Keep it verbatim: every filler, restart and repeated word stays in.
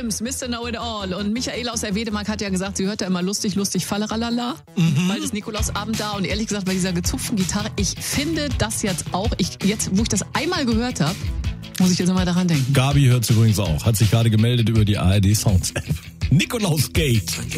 Sims, Mister Know-it-all. Und Michaela aus der Wedemark hat ja gesagt, sie hört ja immer lustig, lustig, falleralala. Mhm. Bald ist Nikolausabend da und ehrlich gesagt, bei dieser gezupften Gitarre, ich finde das jetzt auch, ich jetzt, wo ich das einmal gehört habe, muss ich jetzt immer daran denken. Gabi hört es übrigens auch, hat sich gerade gemeldet über die A R D Sounds App. Nikolaus Gate.